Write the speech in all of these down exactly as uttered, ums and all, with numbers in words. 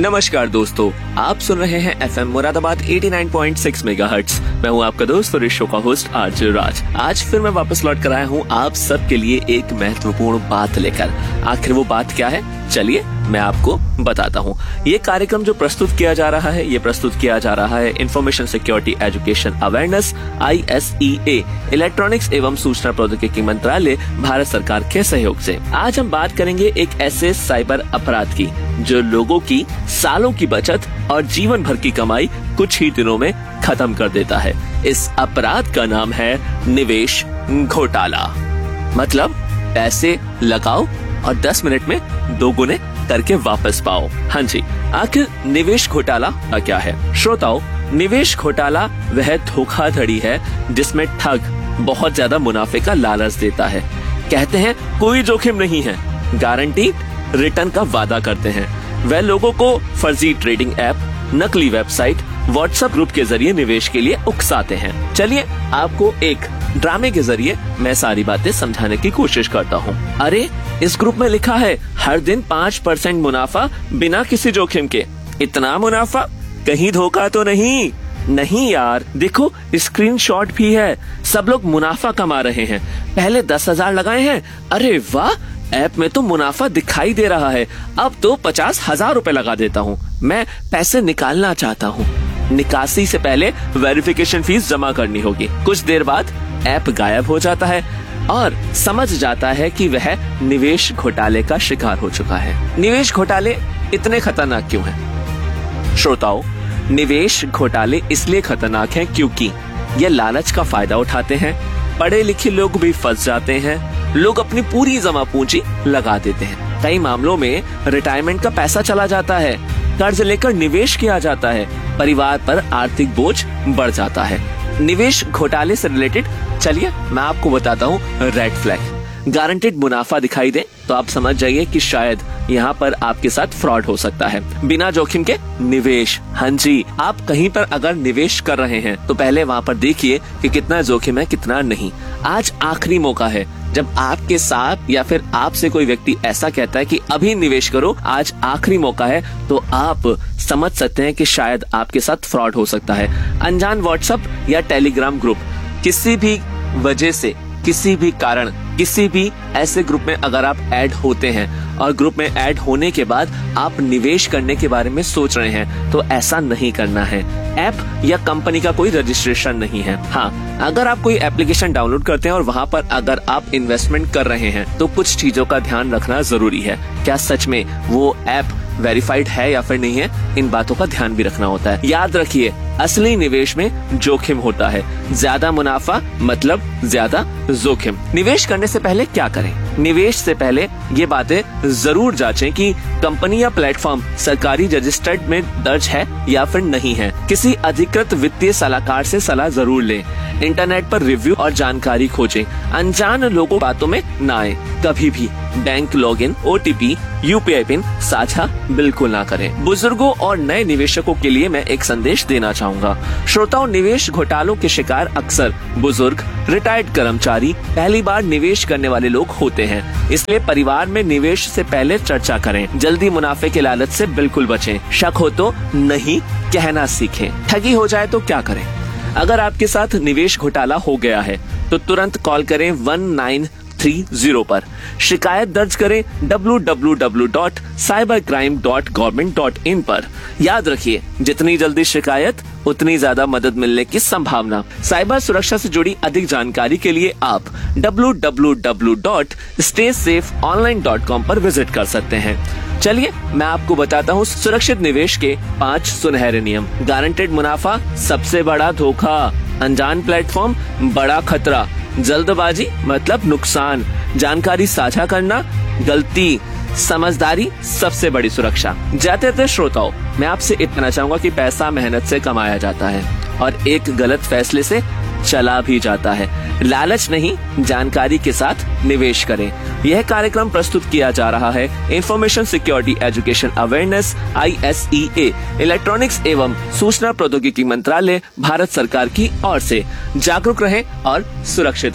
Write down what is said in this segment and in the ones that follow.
नमस्कार दोस्तों, आप सुन रहे हैं एफएम मुरादाबाद नवासी पॉइंट छह मेगाहर्ट्ज। मैं हूं आपका दोस्त और इस शो का होस्ट आरजे राज। आज फिर मैं वापस लौट कर आया हूं आप सबके लिए एक महत्वपूर्ण बात लेकर। आखिर वो बात क्या है, चलिए मैं आपको बताता हूं। ये कार्यक्रम जो प्रस्तुत किया जा रहा है, ये प्रस्तुत किया जा रहा है information security education awareness I S E A electronics एवं सूचना प्रौद्योगिकी मंत्रालय भारत सरकार के सहयोग से। आज हम बात करेंगे एक ऐसे साइबर अपराध की जो लोगों की सालों की बचत और जीवन भर की कमाई कुछ ही दिनों में खत्म कर देता है। इस अपराध का नाम है निवेश घोटाला। मतलब पैसे लगाओ और दस मिनट में दोगुने करके वापस पाओ। हाँ जी, आखिर निवेश घोटाला क्या है? श्रोताओ, निवेश घोटाला वह धोखाधड़ी है जिसमें ठग बहुत ज्यादा मुनाफे का लालच देता है। कहते हैं कोई जोखिम नहीं है, गारंटी रिटर्न का वादा करते हैं। वह लोगों को फर्जी ट्रेडिंग ऐप, नकली वेबसाइट, व्हाट्सएप ग्रुप के जरिए निवेश के लिए उकसाते हैं। चलिए आपको एक ड्रामे के जरिए मैं सारी बातें समझाने की कोशिश करता हूँ। अरे इस ग्रुप में लिखा है हर दिन पाँच परसेंट मुनाफा बिना किसी जोखिम के। इतना मुनाफा, कहीं धोखा तो नहीं? नहीं यार, देखो स्क्रीनशॉट भी है। सब लोग मुनाफा कमा रहे हैं। पहले दस हजार लगाए हैं, अरे वाह, ऐप में तो मुनाफा दिखाई दे रहा है। अब तो पचास हजार रूपए लगा देता हूँ। मैं पैसे निकालना चाहता हूँ। निकासी से पहले वेरिफिकेशन फीस जमा करनी होगी। कुछ देर बाद ऐप गायब हो जाता है और समझ जाता है कि वह निवेश घोटाले का शिकार हो चुका है। निवेश घोटाले इतने खतरनाक क्यों हैं? श्रोताओ, निवेश घोटाले इसलिए खतरनाक हैं क्योंकि ये लालच का फायदा उठाते हैं। पढ़े लिखे लोग भी फंस जाते हैं। लोग अपनी पूरी जमा पूंजी लगा देते हैं। कई मामलों में रिटायरमेंट का पैसा चला जाता है। कर्ज लेकर निवेश किया जाता है। परिवार पर आर्थिक बोझ बढ़ जाता है। निवेश घोटाले से रिलेटेड चलिए मैं आपको बताता हूँ रेड फ्लैग। गारंटेड मुनाफा दिखाई दे तो आप समझ जाइए कि शायद यहाँ पर आपके साथ फ्रॉड हो सकता है। बिना जोखिम के निवेश, हाँ जी, आप कहीं पर अगर निवेश कर रहे हैं तो पहले वहाँ पर देखिए कि कितना जोखिम है, कितना नहीं। आज आखिरी मौका है जब आपके साथ या फिर आपसे कोई व्यक्ति ऐसा कहता है कि अभी निवेश करो, आज आखिरी मौका है, तो आप समझ सकते हैं कि शायद आपके साथ फ्रॉड हो सकता है। अनजान व्हाट्सएप या टेलीग्राम ग्रुप, किसी भी वजह से, किसी भी कारण, किसी भी ऐसे ग्रुप में अगर आप ऐड होते हैं और ग्रुप में ऐड होने के बाद आप निवेश करने के बारे में सोच रहे हैं, तो ऐसा नहीं करना है। ऐप या कंपनी का कोई रजिस्ट्रेशन नहीं है। हाँ, अगर आप कोई एप्लीकेशन डाउनलोड करते हैं और वहाँ पर अगर आप इन्वेस्टमेंट कर रहे हैं तो कुछ चीजों का ध्यान रखना जरूरी है। क्या सच में वो ऐप वेरीफाइड है या फिर नहीं है, इन बातों का ध्यान भी रखना होता है। याद रखिए, असली निवेश में जोखिम होता है। ज्यादा मुनाफा मतलब ज्यादा जोखिम। निवेश करने से पहले क्या करें? निवेश से पहले ये बातें जरूर जांचें कि कंपनी या प्लेटफॉर्म सरकारी रजिस्टर्ड में दर्ज है या फिर नहीं है। किसी अधिकृत वित्तीय सलाहकार से सलाह जरूर लें। इंटरनेट पर रिव्यू और जानकारी खोजें। अनजान लोगों बातों में ना आए। कभी भी bank login, O T P, U P I pin साझा बिल्कुल ना करें। बुजुर्गों और नए निवेशकों के लिए मैं एक संदेश देना चाहूँगा। श्रोताओं, निवेश घोटालों के शिकार अक्सर बुजुर्ग, रिटायर्ड कर्मचारी, पहली बार निवेश करने वाले लोग होते हैं। इसलिए परिवार में निवेश से पहले चर्चा करें। जल्दी मुनाफे के लालच से बिल्कुल बचें। शक हो तो नहीं कहना सीखें। ठगी हो जाए तो क्या करें? अगर आपके साथ निवेश घोटाला हो गया है तो तुरंत कॉल करें वन नाइन थ्री जीरो पर। शिकायत दर्ज करें W W W dot cyber crime dot government dot in पर। याद रखिए, जितनी जल्दी शिकायत उतनी ज्यादा मदद मिलने की संभावना। साइबर सुरक्षा से जुड़ी अधिक जानकारी के लिए आप W W W dot stay safe online dot com पर विजिट कर सकते हैं। चलिए मैं आपको बताता हूँ सुरक्षित निवेश के पाँच सुनहरे नियम। गारंटेड मुनाफा सबसे बड़ा धोखा। अनजान प्लेटफॉर्म बड़ा खतरा। जल्दबाजी मतलब नुकसान। जानकारी साझा करना गलती। समझदारी सबसे बड़ी सुरक्षा। जाते थे श्रोताओं, मैं आपसे इतना चाहूंगा कि पैसा मेहनत से कमाया जाता है और एक गलत फैसले से चला भी जाता है। लालच नहीं, जानकारी के साथ निवेश करें। यह कार्यक्रम प्रस्तुत किया जा रहा है information security education awareness I S E A electronics एवं सूचना प्रौद्योगिकी मंत्रालय भारत सरकार की ओर से। जागरूक रहें और सुरक्षित रहें।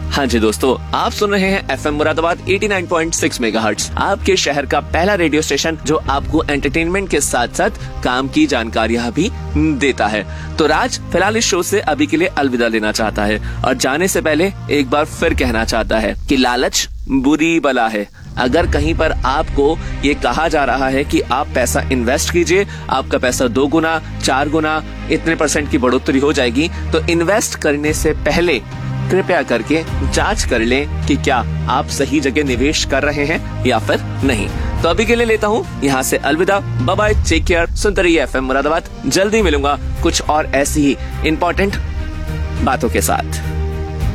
हाँ जी दोस्तों, आप सुन रहे हैं FM Moradabad eighty nine point six megahertz, आपके शहर का पहला रेडियो स्टेशन जो आपको एंटरटेनमेंट के साथ साथ काम की जानकारियाँ भी देता है। तो राज फिलहाल इस शो से अभी के लिए अलविदा लेना चाहता है और जाने से पहले एक बार फिर कहना चाहता है कि लालच बुरी बला है। अगर कहीं पर आपको ये कहा जा रहा है कि आप पैसा इन्वेस्ट कीजिए, आपका पैसा दो गुना चार गुना इतने परसेंट की बढ़ोतरी हो जाएगी, तो इन्वेस्ट करने से पहले कृपया करके जांच कर लें कि क्या आप सही जगह निवेश कर रहे हैं या फिर नहीं। तो अभी के लिए लेता हूँ यहाँ से अलविदा। Bye bye, take care. सुनते रहिए एफएम मुरादाबाद। जल्दी मिलूंगा कुछ और ऐसी ही इंपॉर्टेंट बातों के साथ।